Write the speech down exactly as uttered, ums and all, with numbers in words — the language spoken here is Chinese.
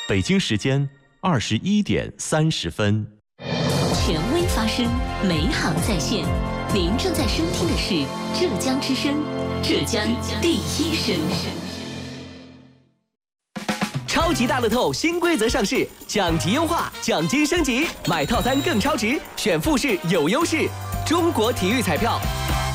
北京时间二十一点三十分。 权威发声，美好在线。您正在收听的是浙江之声，浙江第一声。 超级大乐透新规则上市，奖级优化，奖金升级，买套餐更超值，选复式有优势。中国体育彩票